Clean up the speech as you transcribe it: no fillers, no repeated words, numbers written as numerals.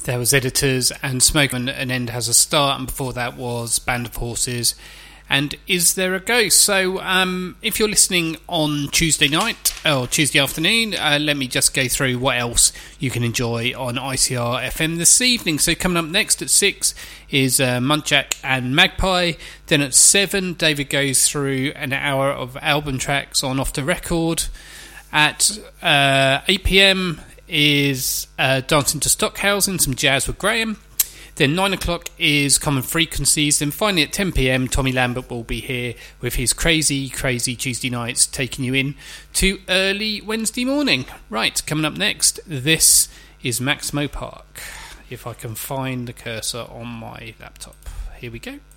There was Editors and Smoke and An End Has a Start, and before that was Band of Horses and Is There a Ghost? So if you're listening on Tuesday night or Tuesday afternoon, let me just go through what else you can enjoy on ICR FM this evening. So coming up next at 6 is Muntjac and Magpie. Then at 7, David goes through an hour of album tracks on Off the Record. At 8 p.m. is Dancing to Stockhausen, some jazz with Graham. Then 9 o'clock is Common Frequencies. Then finally at 10 p.m, Tommy Lambert will be here with his crazy Tuesday nights, taking you in to early Wednesday morning. Right, coming up next, this is Max Mopark. If I can find the cursor on my laptop. Here we go.